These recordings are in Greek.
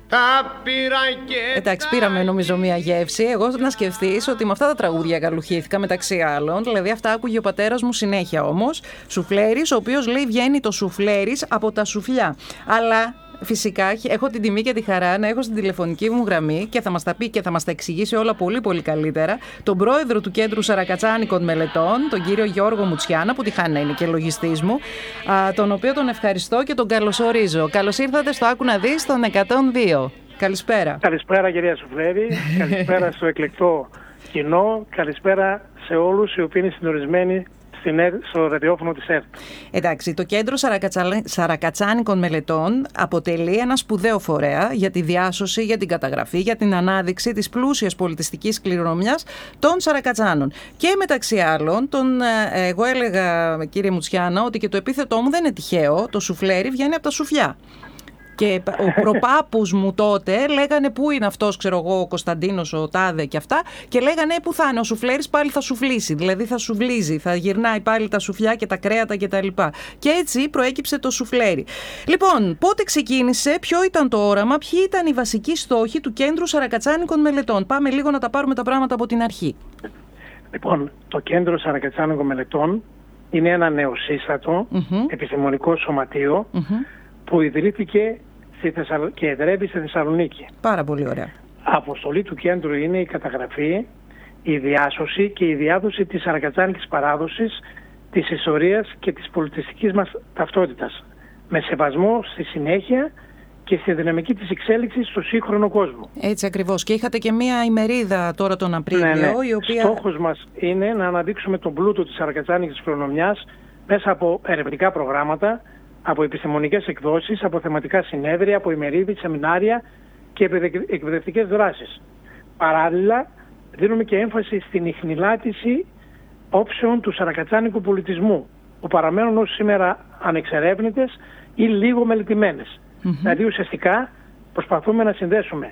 Εντάξει, πήραμε νομίζω μία γεύση. Εγώ να σκεφτείς ότι με αυτά τα τραγούδια εγκαλουχήθηκα μεταξύ άλλων. Δηλαδή, αυτά άκουγε ο πατέρας μου συνέχεια όμως. Σουφλέρης, ο οποίος λέει βγαίνει το σουφλέρης από τα σουφλιά. Αλλά φυσικά έχω την τιμή και τη χαρά να έχω στην τηλεφωνική μου γραμμή και θα μας τα πει και θα μας τα εξηγήσει όλα πολύ πολύ καλύτερα τον πρόεδρο του Κέντρου Σαρακατσάνικων Μελετών, τον κύριο Γιώργο Μουτσιάνα, που τυχάνει να είναι και λογιστής μου, τον οποίο τον ευχαριστώ και τον καλωσορίζω. Καλώς ήρθατε στο Άκου να δεις τον 102. Καλησπέρα. Καλησπέρα κυρία Σουφλέρη, καλησπέρα στο εκλεκτό κοινό, καλησπέρα σε όλους οι οποίοι είναι συντονισμένοι στο ραδιόφωνο της ΕΡΤ. Εντάξει, το Κέντρο Σαρακατσάνικων Μελετών αποτελεί ένα σπουδαίο φορέα για τη διάσωση, για την καταγραφή, για την ανάδειξη της πλούσιας πολιτιστικής κληρονομιάς των Σαρακατσάνων. Και μεταξύ άλλων, εγώ έλεγα, κύριε Μουτσιάνα, ότι και το επίθετό μου δεν είναι τυχαίο. Το σουφλέρι βγαίνει από τα σουφλιά. Και ο προπάπους μου τότε λέγανε πού είναι αυτός, ξέρω εγώ, ο Κωνσταντίνος, ο Τάδε και αυτά. Και λέγανε πού θα είναι ο σουφλέρης, πάλι θα σουφλήσει. Δηλαδή θα σουβλίζει, θα γυρνάει πάλι τα σουφλιά και τα κρέατα κτλ. Και έτσι προέκυψε το σουφλέρι. Λοιπόν, πότε ξεκίνησε, ποιο ήταν το όραμα, ποιοι ήταν οι βασικοί στόχοι του Κέντρου Σαρακατσάνικων Μελετών? Πάμε λίγο να τα πάρουμε τα πράγματα από την αρχή. Λοιπόν, το Κέντρο Σαρακατσάνικων Μελετών είναι ένα νεοσύστατο επιστημονικό σωματείο που ιδρύθηκε και εδρεύει στη Θεσσαλονίκη. Πάρα πολύ ωραία. Αποστολή του κέντρου είναι η καταγραφή, η διάσωση και η διάδοση της σαρακατσάνικης παράδοσης, της ιστορίας και της πολιτιστικής μας ταυτότητας, με σεβασμό στη συνέχεια και στη δυναμική της εξέλιξης στο σύγχρονο κόσμο. Έτσι ακριβώς. Και είχατε και μία ημερίδα τώρα τον Απρίλιο, η οποία... Στόχος μας είναι να αναδείξουμε τον πλούτο της σαρακατσάνικης κληρονομιάς μέσα από ερευνητικά προγράμματα, από επιστημονικές εκδόσεις, από θεματικά συνέδρια, από ημερίδες, σεμινάρια και εκπαιδευτικές δράσεις. Παράλληλα, δίνουμε και έμφαση στην ιχνηλάτηση όψεων του σαρακατσάνικου πολιτισμού, που παραμένουν ως σήμερα ανεξερεύνητες ή λίγο μελετημένες. Δηλαδή, ουσιαστικά, προσπαθούμε να συνδέσουμε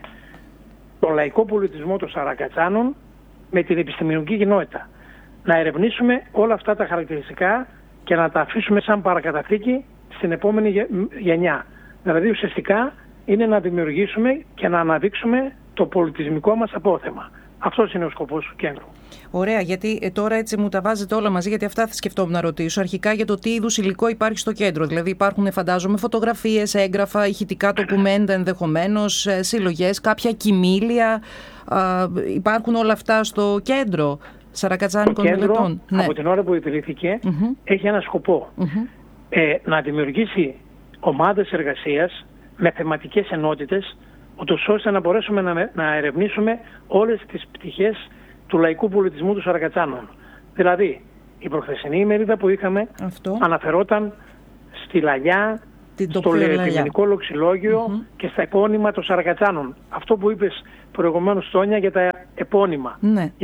τον λαϊκό πολιτισμό των Σαρακατσάνων με την επιστημονική κοινότητα. Να ερευνήσουμε όλα αυτά τα χαρακτηριστικά και να τα αφήσουμε σαν παρακαταθήκη στην επόμενη γενιά. Δηλαδή ουσιαστικά είναι να δημιουργήσουμε και να αναδείξουμε το πολιτισμικό μας απόθεμα. Αυτός είναι ο σκοπός του κέντρου. Ωραία, γιατί τώρα έτσι μου τα βάζετε όλα μαζί, γιατί αυτά θα σκεφτόμουν να ρωτήσω. Αρχικά για το τι είδους υλικό υπάρχει στο κέντρο. Δηλαδή υπάρχουν, φαντάζομαι, φωτογραφίες, έγγραφα, ηχητικά ντοκουμέντα ενδεχομένως, συλλογές, κάποια κοιμήλια. Υπάρχουν όλα αυτά στο κέντρο Σαρακατσάνικων Μελετών? Από την ώρα που ιδρύθηκε έχει ένα σκοπό. Να δημιουργήσει ομάδες εργασίας με θεματικές ενότητες, ούτως ώστε να μπορέσουμε να ερευνήσουμε όλες τις πτυχές του λαϊκού πολιτισμού των Σαρακατσάνων. Δηλαδή, η προχθεσινή ημερίδα που είχαμε αναφερόταν στη λαλιά, στο λιμενικό λοξιλόγιο και στα επώνυμα των Σαρακατσάνων. Αυτό που είπες προηγουμένως, Τόνια, για τα επώνυμα.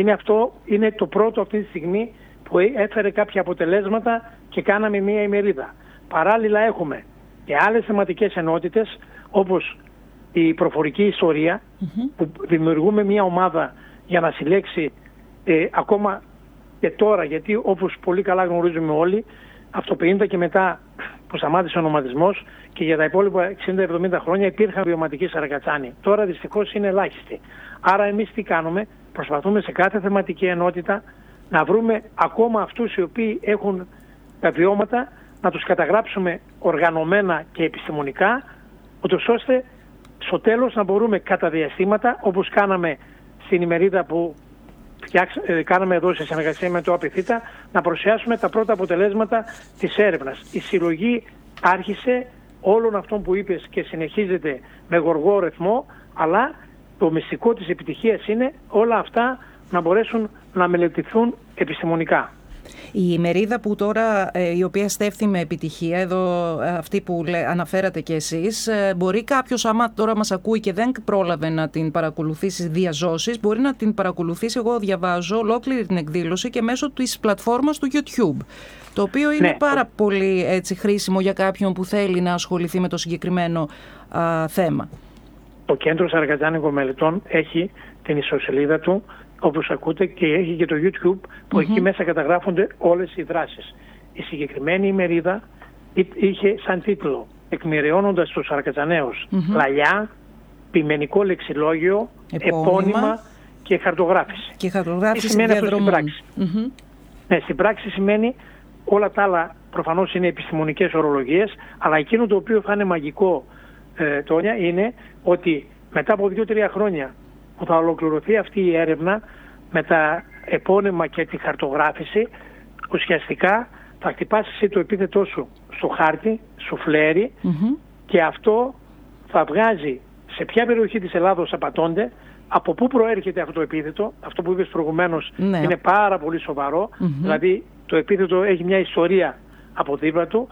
Είναι το πρώτο αυτή τη στιγμή που έφερε κάποια αποτελέσματα και κάναμε μία ημερίδα. Παράλληλα έχουμε και άλλες θεματικές ενότητες, όπως η προφορική ιστορία, που δημιουργούμε μία ομάδα για να συλλέξει ακόμα και τώρα, γιατί όπως πολύ καλά γνωρίζουμε όλοι, από το 50 και μετά που σταμάτησε ο ονοματισμός και για τα υπόλοιπα 60-70 χρόνια υπήρχαν βιωματικοί Σαρακατσάνοι. Τώρα δυστυχώς είναι ελάχιστοι. Άρα εμείς τι κάνουμε? Προσπαθούμε σε κάθε θεματική ενότητα να βρούμε ακόμα αυτούς οι οποίοι έχουν τα βιώματα, να τους καταγράψουμε οργανωμένα και επιστημονικά, ούτως ώστε στο τέλος να μπορούμε κατά διαστήματα, όπως κάναμε στην ημερίδα που κάναμε εδώ σε συνεργασία με το ΑΠΘ, να παρουσιάσουμε τα πρώτα αποτελέσματα της έρευνας. Η συλλογή άρχισε όλων αυτών που είπες και συνεχίζεται με γοργό ρυθμό, αλλά το μυστικό της επιτυχίας είναι όλα αυτά να μπορέσουν να μελετηθούν επιστημονικά. Η ημερίδα που τώρα, η οποία στέφθη με επιτυχία, εδώ αυτή που αναφέρατε και εσείς, μπορεί κάποιος, άμα τώρα μας ακούει και δεν πρόλαβε να την παρακολουθήσει διαζώσεις, μπορεί να την παρακολουθήσει, εγώ διαβάζω ολόκληρη την εκδήλωση και μέσω της πλατφόρμας του YouTube, το οποίο είναι πάρα πολύ έτσι, χρήσιμο για κάποιον που θέλει να ασχοληθεί με το συγκεκριμένο θέμα. Το Κέντρο Σαρακατσάνικων Μελετών έχει την ιστοσελίδα του, όπως ακούτε, και έχει και το YouTube που εκεί μέσα καταγράφονται όλες οι δράσεις. Η συγκεκριμένη ημερίδα είχε σαν τίτλο «Εκμυριώνοντας τους Σαρακατσαναίους λαλιά, ποιμενικό λεξιλόγιο, επώνυμα και χαρτογράφηση. Και χαρτογράφηση σημαίνει αυτό στην πράξη. Mm-hmm. Ναι, στην πράξη σημαίνει όλα τα άλλα προφανώς είναι επιστημονικές ορολογίες, αλλά εκείνο το οποίο θα είναι μαγικό, Τόνια, είναι ότι μετά από 2-3 χρόνια που θα ολοκληρωθεί αυτή η έρευνα με τα επώνυμα και τη χαρτογράφηση, ουσιαστικά θα χτυπάς εσύ το επίθετό σου στο χάρτη, σουφλέρι, και αυτό θα βγάζει σε ποια περιοχή της Ελλάδος απατώνται, από πού προέρχεται αυτό το επίθετο. Αυτό που είπες προηγουμένως είναι πάρα πολύ σοβαρό. Δηλαδή το επίθετο έχει μια ιστορία από δίπλα του,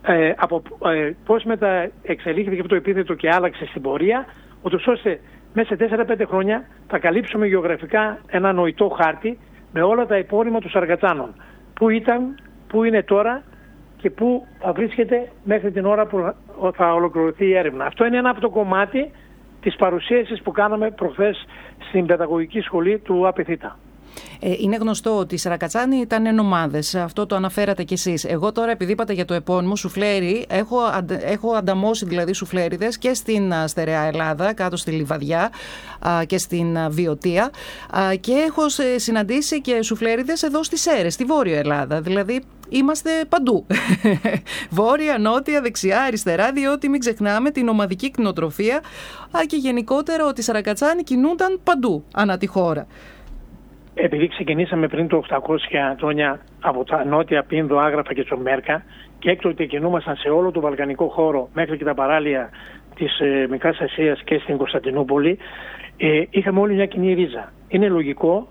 πώς εξελίχθηκε αυτό το επίθετο και άλλαξε στην πορεία, ούτως ώστε μέσα σε 4-5 χρόνια θα καλύψουμε γεωγραφικά ένα νοητό χάρτη με όλα τα επώνυμα των Σαρακατσάνων. Πού ήταν, πού είναι τώρα και πού θα βρίσκεται μέχρι την ώρα που θα ολοκληρωθεί η έρευνα. Αυτό είναι ένα από το κομμάτι της παρουσίασης που κάναμε προχθές στην Παιδαγωγική Σχολή του ΑΠΕΘΙΤΑ. Είναι γνωστό ότι οι Σαρακατσάνοι ήταν εν ομάδες. Αυτό το αναφέρατε κι εσείς. Εγώ τώρα, επειδή είπατε για το επώνυμο σουφλέρι, έχω ανταμώσει δηλαδή σουφλέριδες και στην στερεά Ελλάδα, κάτω στη Λιβαδιά και στην Βιωτία, και έχω συναντήσει και σουφλέριδες εδώ στις Σέρρες, στη Βόρεια Ελλάδα. Δηλαδή είμαστε παντού. Βόρεια, νότια, δεξιά, αριστερά, διότι μην ξεχνάμε την ομαδική κτηνοτροφία και γενικότερα ότι οι Σαρακατσάνοι κινούνταν παντού ανά τη χώρα. Επειδή ξεκινήσαμε πριν το 800 χρόνια από τα νότια Πίνδο, Άγραφα και Τσομέρκα και έκτοτε κινούμασταν σε όλο το βαλκανικό χώρο μέχρι και τα παράλια της Μικράς Ασίας και στην Κωνσταντινούπολη, είχαμε όλη μια κοινή ρίζα. Είναι λογικό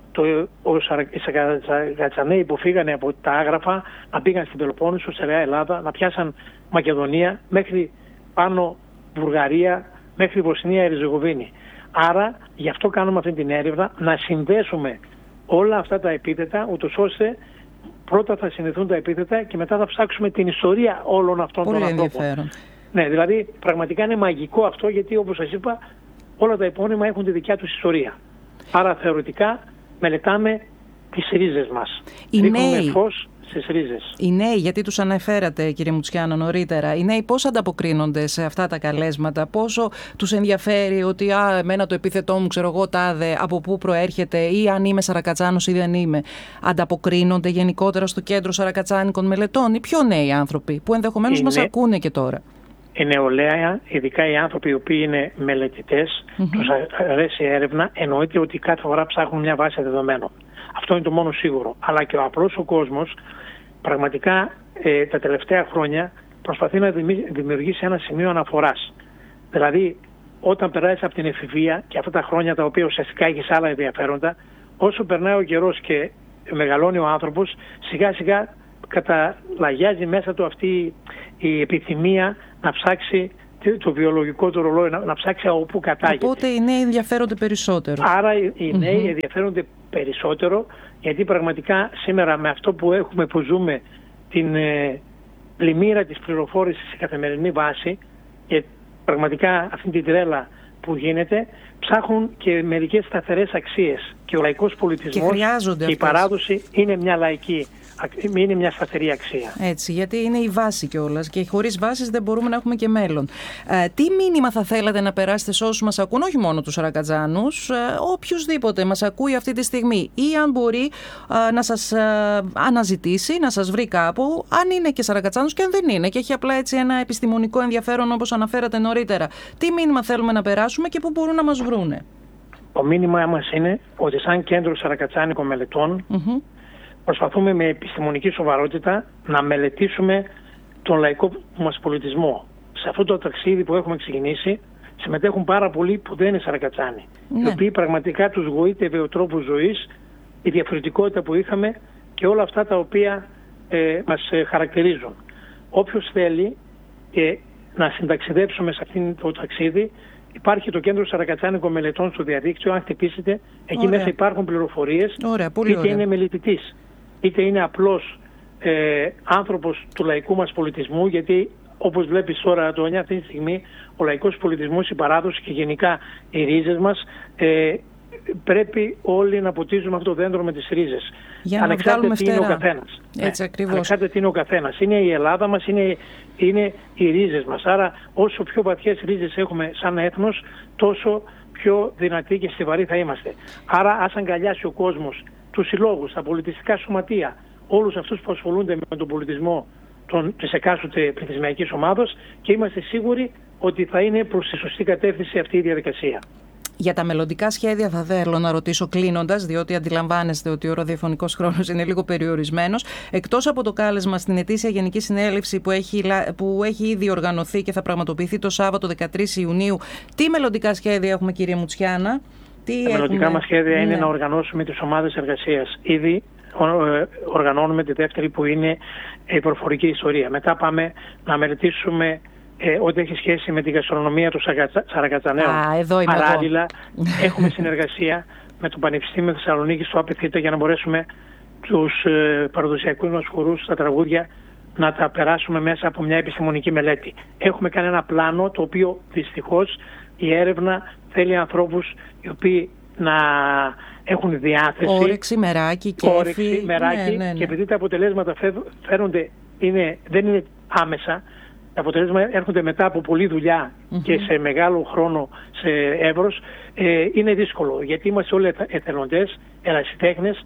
οι Σαρακατσαναίοι που φύγανε από τα Άγραφα να πήγαν στην Πελοπόννησο, στερεά Ελλάδα, να πιάσαν Μακεδονία μέχρι πάνω Βουλγαρία, μέχρι Βοσνία, Ερζεγοβίνη. Άρα γι' αυτό κάνουμε αυτή την έρευνα, να συνδέσουμε όλα αυτά τα επίθετα, ούτως ώστε πρώτα θα συνδεθούν τα επίθετα και μετά θα ψάξουμε την ιστορία όλων αυτών των ανθρώπων. Ενδιαφέρον. Ναι, δηλαδή πραγματικά είναι μαγικό αυτό, γιατί όπως σας είπα όλα τα επώνυμα έχουν τη δικιά τους ιστορία. Άρα θεωρητικά μελετάμε τις ρίζες μας. Ρίχνουμε φως στις ρίζες. Οι νέοι, γιατί τους αναφέρατε κύριε Μουτσιάνο νωρίτερα, οι νέοι πώς ανταποκρίνονται σε αυτά τα καλέσματα, πόσο τους ενδιαφέρει ότι εμένα το επίθετό μου, ξέρω εγώ, τάδε, από πού προέρχεται ή αν είμαι Σαρακατσάνος ή δεν είμαι. Ανταποκρίνονται γενικότερα στο κέντρο Σαρακατσάνικων μελετών οι πιο νέοι άνθρωποι που ενδεχομένως μας ακούνε και τώρα? Η νεολαία, ειδικά οι άνθρωποι οι οποίοι είναι μελετητές, τους αρέσει η έρευνα, εννοείται ότι κάθε φορά ψάχνουν μια βάση δεδομένων. Αυτό είναι το μόνο σίγουρο. Αλλά και ο απλός ο κόσμος πραγματικά τα τελευταία χρόνια προσπαθεί να δημιουργήσει ένα σημείο αναφοράς. Δηλαδή, όταν περάσεις από την εφηβεία και αυτά τα χρόνια τα οποία ουσιαστικά έχεις άλλα ενδιαφέροντα, όσο περνάει ο καιρός και μεγαλώνει ο άνθρωπος, σιγά σιγά καταλαγιάζει μέσα του αυτή η επιθυμία να ψάξει το βιολογικό του ρολόι, να ψάξει από πού κατάγεται. Οπότε οι νέοι ενδιαφέρονται περισσότερο. Άρα οι νέοι ενδιαφέρονται περισσότερο, γιατί πραγματικά σήμερα με αυτό που ζούμε, την πλημμύρα της πληροφόρησης σε καθημερινή βάση και πραγματικά αυτή την τρέλα που γίνεται, ψάχνουν και μερικές σταθερές αξίες. Και ο λαϊκός πολιτισμός και η παράδοση είναι μια λαϊκή, είναι μια σταθερή αξία. Έτσι, γιατί είναι η βάση κιόλας και χωρίς βάσεις δεν μπορούμε να έχουμε και μέλλον. Τι μήνυμα θα θέλατε να περάσετε σε όσους μας ακούν, όχι μόνο τους Σαρακατσάνους, οποιουσδήποτε μας ακούει αυτή τη στιγμή ή αν μπορεί να σας αναζητήσει, να σας βρει κάπου, αν είναι και Σαρακατσάνος και αν δεν είναι και έχει απλά έτσι ένα επιστημονικό ενδιαφέρον όπως αναφέρατε νωρίτερα. Τι μήνυμα θέλουμε να περάσουμε και πού μπορούν να μας βρούνε? Το μήνυμά μας είναι ότι σαν κέντρο Σαρακατσάνικων μελετών προσπαθούμε με επιστημονική σοβαρότητα να μελετήσουμε τον λαϊκό μας πολιτισμό. Σε αυτό το ταξίδι που έχουμε ξεκινήσει συμμετέχουν πάρα πολλοί που δεν είναι Σαρακατσάνοι. Οι οποίοι πραγματικά τους γοήτευε ο τρόπος ζωής, η διαφορετικότητα που είχαμε και όλα αυτά τα οποία μας χαρακτηρίζουν. Όποιος θέλει να συνταξιδέψουμε σε αυτό το ταξίδι, υπάρχει το Κέντρο Σαρακατσάνικων Μελετών στο διαδίκτυο. Αν χτυπήσετε, εκεί μέσα υπάρχουν πληροφορίες. Είτε είναι μελετητής, είτε είναι απλός άνθρωπος του λαϊκού μας πολιτισμού, γιατί όπως βλέπεις τώρα, Αντώνια, αυτή τη στιγμή ο λαϊκός πολιτισμός, η παράδοση και γενικά οι ρίζες μας πρέπει όλοι να ποτίζουμε αυτό το δέντρο με τις ρίζες. Για να βγάλουμε φτερά. Είναι ο καθένας. Έτσι ακριβώς. Ανεξάρτητα τι είναι ο καθένας. Είναι η Ελλάδα μας, είναι οι ρίζες μας. Άρα όσο πιο βαθιές ρίζες έχουμε σαν έθνος, τόσο πιο δυνατοί και στιβαροί θα είμαστε. Άρα ας αγκαλιάσει ο κόσμος τους συλλόγους, τα πολιτιστικά σωματεία, όλους αυτούς που ασχολούνται με τον πολιτισμό της εκάστοτε πληθυσμιακής ομάδος, και είμαστε σίγουροι ότι θα είναι προς τη σωστή κατεύθυνση αυτή η διαδικασία. Για τα μελλοντικά σχέδια θα θέλω να ρωτήσω κλείνοντας, διότι αντιλαμβάνεστε ότι ο ραδιοφωνικός χρόνος είναι λίγο περιορισμένος. Εκτός από το κάλεσμα στην ετήσια Γενική Συνέλευση που έχει ήδη οργανωθεί και θα πραγματοποιηθεί το Σάββατο 13 Ιουνίου, τι μελλοντικά σχέδια έχουμε, κύριε Μουτσιάνα? Τα μελλοντικά μας σχέδια είναι να οργανώσουμε τις ομάδες εργασίας. Ήδη οργανώνουμε τη δεύτερη, που είναι η προφορική ιστορία. Μετά πάμε να μελετήσουμε ό,τι έχει σχέση με την γαστρονομία του Σαρακατσανέων. Παράλληλα, έχουμε συνεργασία με το Πανεπιστήμιο Θεσσαλονίκης, το ΑΠΘ, για να μπορέσουμε τους παραδοσιακούς μας χορούς, τα τραγούδια, να τα περάσουμε μέσα από μια επιστημονική μελέτη. Έχουμε κάνει ένα πλάνο, το οποίο δυστυχώς η έρευνα θέλει ανθρώπους οι οποίοι να έχουν διάθεση. Όρεξη, μεράκι, κέφι. Ναι. Και επειδή τα αποτελέσματα φέρονται, δεν είναι άμεσα, τα αποτελέσματα έρχονται μετά από πολλή δουλειά και σε μεγάλο χρόνο, σε εύρος, είναι δύσκολο. Γιατί είμαστε όλοι εθελοντές, ερασιτέχνες,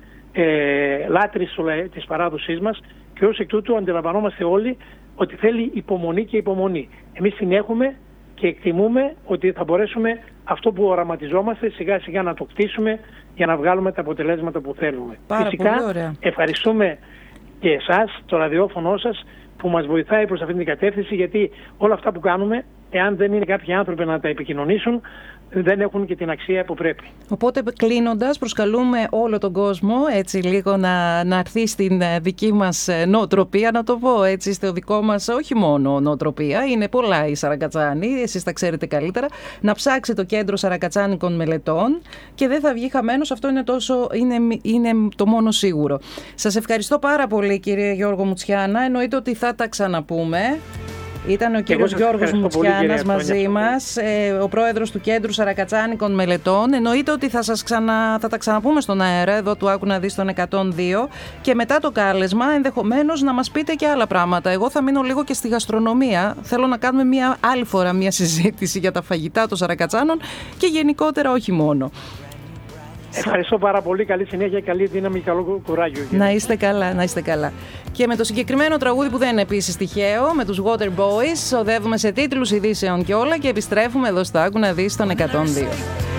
λάτρεις της παράδοσής μας, και ως εκ τούτου αντιλαμβανόμαστε όλοι ότι θέλει υπομονή και υπομονή. Εμείς την έχουμε και εκτιμούμε ότι θα μπορέσουμε αυτό που οραματιζόμαστε σιγά σιγά να το κτίσουμε για να βγάλουμε τα αποτελέσματα που θέλουμε. Φυσικά ευχαριστούμε και εσάς, το ραδιόφωνο σας, που μας βοηθάει προς αυτήν την κατεύθυνση, γιατί όλα αυτά που κάνουμε, εάν δεν είναι κάποιοι άνθρωποι να τα επικοινωνήσουν, δεν έχουν και την αξία που πρέπει. Οπότε, κλείνοντας, προσκαλούμε όλο τον κόσμο έτσι λίγο να έρθει στην δική μας νοοτροπία, να το πω έτσι, στο δικό μας, όχι μόνο νοοτροπία, είναι πολλά οι Σαρακατσάνοι, εσείς τα ξέρετε καλύτερα, να ψάξει το Κέντρο Σαρακατσάνικων Μελετών και δεν θα βγει χαμένος, αυτό είναι το μόνο σίγουρο. Σας ευχαριστώ πάρα πολύ, κύριε Γιώργο Μουτσιάνα, εννοείται ότι θα τα ξαναπούμε. Ήταν ο κύριος Γιώργος Μουτσιάνας μαζί μας, ο πρόεδρος του Κέντρου Σαρακατσάνικων Μελετών. Εννοείται ότι θα τα ξαναπούμε στον αέρα, εδώ του Άκου να δεις τον 102, και μετά το κάλεσμα ενδεχομένως να μας πείτε και άλλα πράγματα. Εγώ θα μείνω λίγο και στη γαστρονομία. Θέλω να κάνουμε μια άλλη φορά μια συζήτηση για τα φαγητά των Σαρακατσάνων και γενικότερα όχι μόνο. Ευχαριστώ πάρα πολύ. Καλή συνέχεια, καλή δύναμη, καλό κουράγιο. Να είστε καλά, να είστε καλά. Και με το συγκεκριμένο τραγούδι, που δεν είναι επίσης τυχαίο, με τους Water Boys, οδεύουμε σε τίτλους ειδήσεων και όλα και επιστρέφουμε εδώ στο Άκου να δεις τον 102.